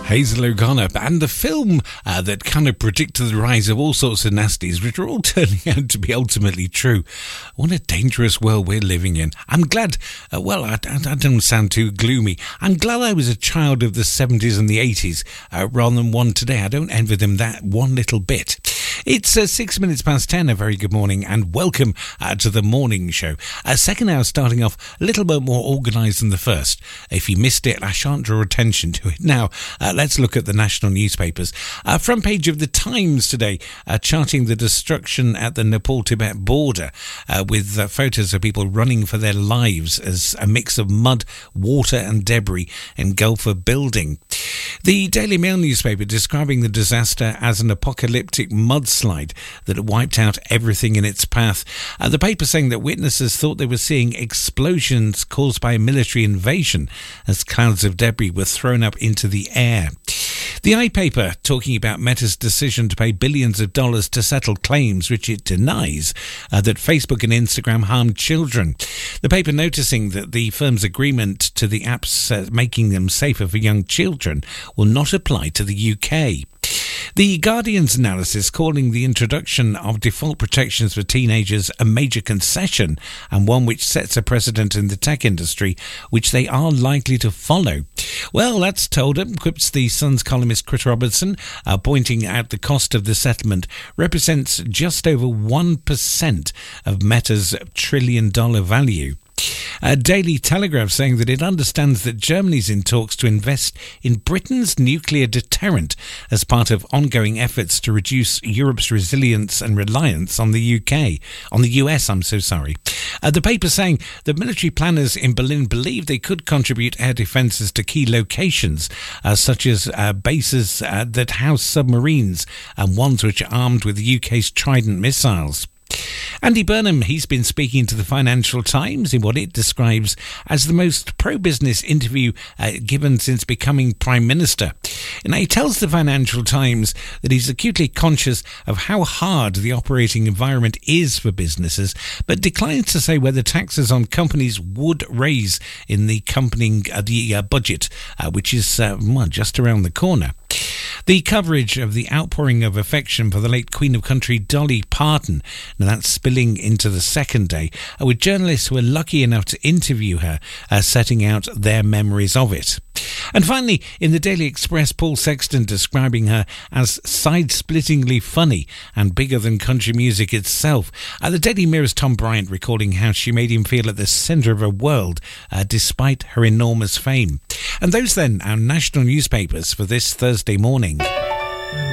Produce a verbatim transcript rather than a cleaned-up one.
Hazel O'Connor, and the film uh, that kind of predicted the rise of all sorts of nasties, which are all turning out to be ultimately true. What a dangerous world we're living in. I'm glad, uh, well, I, I, I don't sound too gloomy. I'm glad I was a child of the seventies and the eighties uh, rather than one today. I don't envy them that one little bit. It's uh, six minutes past ten. A very good morning and welcome uh, to the morning show. A second hour starting off a little bit more organised than the first. If you missed it, I shan't draw attention to it. Now, uh, let's look at the national newspapers. Uh, front page of the Times today, uh, charting the destruction at the Nepal-Tibet border uh, with uh, photos of people running for their lives as a mix of mud, water and debris engulf a building. The Daily Mail newspaper describing the disaster as an apocalyptic mudslide that wiped out everything in its path. Uh, the paper saying that witnesses thought they were seeing explosions caused by a military invasion as clouds of debris were thrown up into the air. The iPaper talking about Meta's decision to pay billions of dollars to settle claims which it denies uh, that Facebook and Instagram harmed children. The paper noticing that the firm's agreement to the apps uh, making them safer for young children will not apply to the U K. The Guardian's analysis calling the introduction of default protections for teenagers a major concession and one which sets a precedent in the tech industry, which they are likely to follow. Well, that's told him, quips the Sun's columnist Chris Robertson, uh, pointing out the cost of the settlement represents just over one percent of Meta's trillion dollar value. A Daily Telegraph saying that it understands that Germany's in talks to invest in Britain's nuclear deterrent as part of ongoing efforts to reduce Europe's resilience and reliance on the U K, on the U S, I'm so sorry. Uh, the paper saying that military planners in Berlin believe they could contribute air defences to key locations, uh, such as uh, bases uh, that house submarines and ones which are armed with the U K's Trident missiles. Andy Burnham, he's been speaking to the Financial Times in what it describes as the most pro-business interview uh, given since becoming Prime Minister. And he tells the Financial Times that he's acutely conscious of how hard the operating environment is for businesses, but declines to say whether taxes on companies would raise in the accompanying uh, the uh, budget, uh, which is uh, well, just around the corner. The coverage of the outpouring of affection for the late Queen of Country Dolly Parton, now that's spilling into the second day, uh, with journalists who were lucky enough to interview her, uh, setting out their memories of it. And finally, in the Daily Express, Paul Sexton describing her as side-splittingly funny and bigger than country music itself. Uh, the Daily Mirror's Tom Bryant recalling how she made him feel at the centre of her world uh, despite her enormous fame. And those then, our national newspapers for this Thursday morning.